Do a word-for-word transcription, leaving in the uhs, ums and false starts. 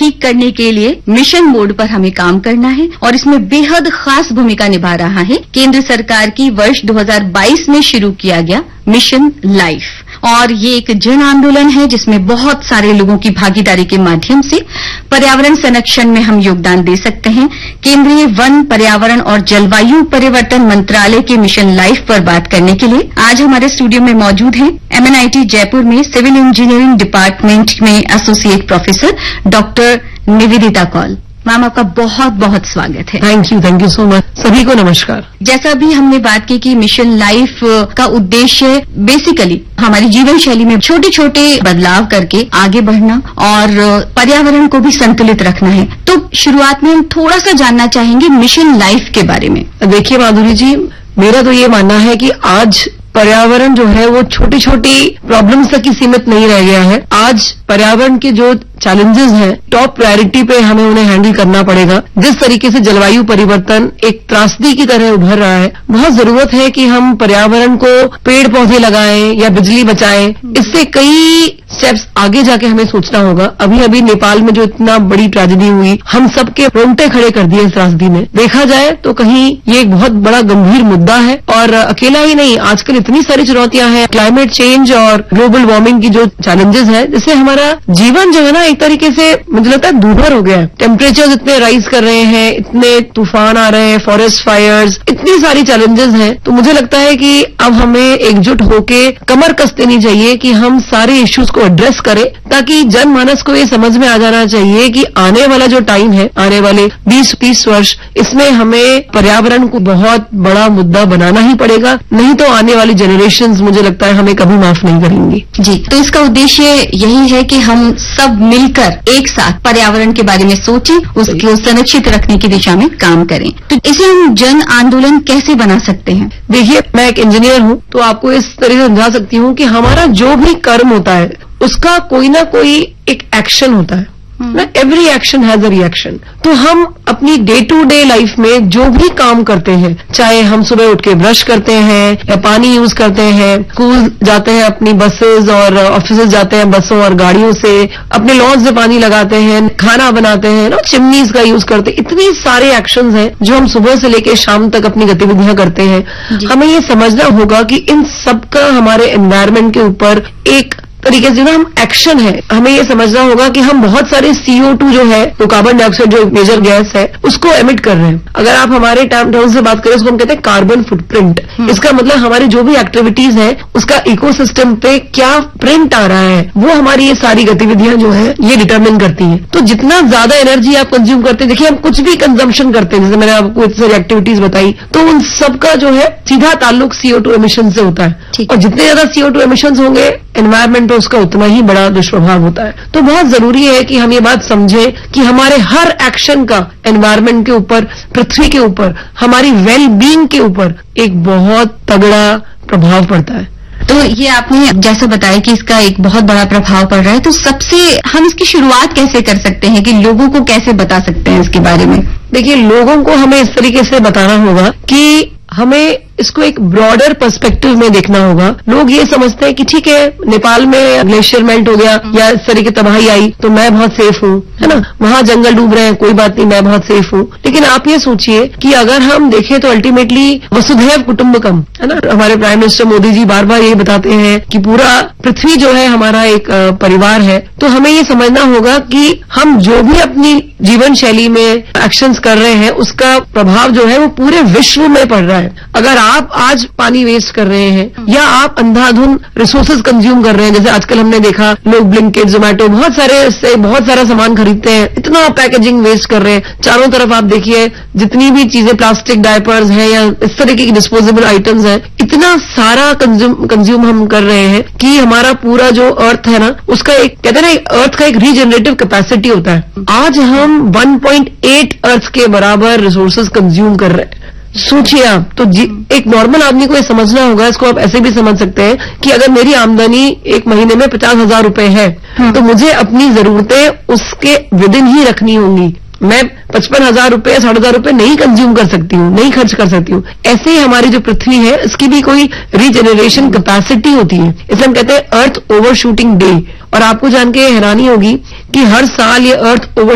ठीक करने के लिए मिशन मोड पर हमें काम करना है और इसमें बेहद खास भूमिका निभा रहा है केंद्र सरकार की वर्ष दो हज़ार बाईस में शुरू किया गया मिशन लाइफ। और ये एक जन आंदोलन है जिसमें बहुत सारे लोगों की भागीदारी के माध्यम से पर्यावरण संरक्षण में हम योगदान दे सकते हैं। केंद्रीय वन, पर्यावरण और जलवायु परिवर्तन मंत्रालय के मिशन लाइफ पर बात करने के लिए आज हमारे स्टूडियो में मौजूद हैं एमएनआईटी जयपुर में सिविल इंजीनियरिंग डिपार्टमेंट में associate professor doctor Nivedita Kaul. Ma'am, आपका बहुत बहुत स्वागत है। Thank you thank you so much. सभी को नमस्कार। जैसा भी हमने बात की कि मिशन लाइफ का उद्देश्य बेसिकली हमारी जीवन शैली में छोटे छोटे बदलाव करके आगे बढ़ना और पर्यावरण को भी संतुलित रखना है। तो शुरुआत में हम थोड़ा सा जानना चाहेंगे मिशन लाइफ के बारे में। देखिए माधुरी जी, मेरा तो ये मानना है कि आज पर्यावरण जो है वो छोटी छोटी प्रॉब्लम्स तक ही सीमित नहीं रह गया है। आज पर्यावरण के जो चैलेंजेस हैं, टॉप प्रायोरिटी पे हमें उन्हें हैंडल करना पड़ेगा। जिस तरीके से जलवायु परिवर्तन एक त्रासदी की तरह उभर रहा है, बहुत जरूरत है कि हम पर्यावरण को पेड़ पौधे लगाएं या बिजली बचाएं। इससे कई स्टेप्स आगे जाके हमें सोचना होगा। अभी अभी नेपाल में जो इतना बड़ी ट्रेजेडी हुई, हम सबके रोंगटे खड़े कर दिए इस त्रासदी में। देखा जाए तो कहीं ये एक बहुत बड़ा गंभीर मुद्दा है और अकेला ही नहीं, आजकल इतनी सारी चुनौतियां हैं, क्लाइमेट चेंज और ग्लोबल वार्मिंग की जो चैलेंजेस है, जिससे हमारा जीवन जो है ना एक तरीके से मुझे लगता है दूभर हो गया है। टेम्परेचर इतने राइज कर रहे हैं, इतने तूफान आ रहे हैं, फॉरेस्ट फायर्स, इतनी सारी चैलेंजेस हैं। तो मुझे लगता है कि अब हमें एकजुट होके कमर कस देनी चाहिए कि हम सारे इश्यूज को एड्रेस करें, ताकि जनमानस को ये समझ में आ जाना चाहिए कि आने वाला जो टाइम है, आने वाले बीस तीस वर्ष, इसमें हमें पर्यावरण को बहुत बड़ा मुद्दा बनाना ही पड़ेगा। नहीं तो आने वाली जनरेशंस मुझे लगता है हमें कभी माफ नहीं करेंगी। जी, तो इसका उद्देश्य यही है कि हम सब मिलकर एक साथ पर्यावरण के बारे में सोचें, उसको संरक्षित रखने की दिशा में काम करें। तो इसे हम जन आंदोलन कैसे बना सकते हैं? देखिए, मैं एक इंजीनियर हूं तो आपको इस तरह से समझा सकती हूं कि हमारा जो भी कर्म होता है उसका कोई ना कोई एक एक्शन होता है ना। Every action has a reaction. तो हम अपनी डे टू डे लाइफ में जो भी काम करते हैं, चाहे हम सुबह उठ के ब्रश करते हैं या पानी यूज करते हैं, स्कूल जाते हैं अपनी बसेस और ऑफिस जाते हैं बसों और गाड़ियों से, अपने लॉन्स में पानी लगाते हैं, खाना बनाते हैं ना, चिमनीज का यूज करते हैं, इतनी सारे एक्शंस हैं जो हम सुबह से लेकर शाम तक अपनी गतिविधियां करते हैं। हमें ये समझना होगा कि इन सबका हमारे एनवायरमेंट के ऊपर एक तरीके से ना हम एक्शन है। हमें ये समझना होगा कि हम बहुत सारे सीओ टू जो है, तो कार्बन डाइऑक्साइड जो मेजर गैस है, उसको एमिट कर रहे हैं। अगर आप हमारे टर्म से बात करें, उसको हम कहते हैं कार्बन फुटप्रिंट। इसका मतलब हमारी जो भी एक्टिविटीज है उसका इकोसिस्टम पे क्या प्रिंट आ रहा है, वो हमारी ये सारी गतिविधियां जो है ये डिटरमिन करती हैं। तो जितना ज्यादा एनर्जी आप कंज्यूम करते हैं, देखिए हम कुछ भी कंजम्पशन करते हैं, जैसे मैंने आपको इतनी सारी एक्टिविटीज बताई, तो उन सबका जो है सीधा ताल्लुक सीओ टू एमिशन से होता है। और जितने ज्यादा सीओ टू एमिशन होंगे एनवायरमेंट, उसका उतना ही बड़ा दुष्प्रभाव होता है। तो बहुत जरूरी है कि हम ये बात समझें कि हमारे हर एक्शन का एनवायरमेंट के ऊपर, पृथ्वी के ऊपर, हमारी वेल बीइंग के ऊपर एक बहुत तगड़ा प्रभाव पड़ता है। तो ये आपने जैसा बताया कि इसका एक बहुत बड़ा प्रभाव पड़ रहा है, तो सबसे हम इसकी शुरुआत कैसे कर सकते हैं, कि लोगों को कैसे बता सकते हैं इसके बारे में? देखिए, लोगों को हमें इस तरीके से बताना होगा कि हमें इसको एक ब्रॉडर पर्सपेक्टिव में देखना होगा। लोग ये समझते हैं कि ठीक है, नेपाल में ग्लेशियर मेल्ट हो गया या इस तरह की तबाही आई तो मैं बहुत सेफ हूँ, है ना, वहां जंगल डूब रहे हैं, कोई बात नहीं, मैं बहुत सेफ हूँ। लेकिन आप ये सोचिए कि अगर हम देखें तो अल्टीमेटली वसुधैव कुटुंबकम, है ना, हमारे प्राइम मिनिस्टर मोदी जी बार बार ये बताते हैं कि पूरा पृथ्वी जो है हमारा एक परिवार है। तो हमें ये समझना होगा कि हम जो भी अपनी जीवन शैली में एक्शंस कर रहे हैं, उसका प्रभाव जो है वो पूरे विश्व में पड़ रहा है। अगर आप आज पानी वेस्ट कर रहे हैं या आप अंधाधुन रिसोर्सेज कंज्यूम कर रहे हैं, जैसे आजकल हमने देखा लोग ब्लिंकिट, जोमेटो, बहुत सारे इससे बहुत सारा सामान खरीदते हैं, इतना पैकेजिंग वेस्ट कर रहे हैं। चारों तरफ आप देखिए जितनी भी चीजें, प्लास्टिक डायपर्स हैं या इस तरीके की डिस्पोजेबल आइटम्स हैं, इतना सारा कंज्यूम कंज्यूम हम कर रहे हैं कि हमारा पूरा जो अर्थ है ना, उसका एक कहते हैं ना, अर्थ का एक रीजनरेटिव कैपेसिटी होता है। आज हम वन पॉइंट एट अर्थ के बराबर रिसोर्सेज कंज्यूम कर रहे हैं। सोचिए आप, तो एक नॉर्मल आदमी को ये समझना होगा, इसको आप ऐसे भी समझ सकते हैं कि अगर मेरी आमदनी एक महीने में पचास हजार रुपए है, तो मुझे अपनी जरूरतें उसके विद इन ही रखनी होंगी। मैं पचपन हजार रुपए, साठ हजार रुपए नहीं कंज्यूम कर सकती हूँ, नहीं खर्च कर सकती हूँ। ऐसे ही हमारी जो पृथ्वी है, इसकी भी कोई रीजनरेशन कैपेसिटी होती है। इसे हम कहते हैं अर्थ ओवर शूटिंग डे। और आपको जान के हैरानी होगी कि हर साल ये अर्थ ओवर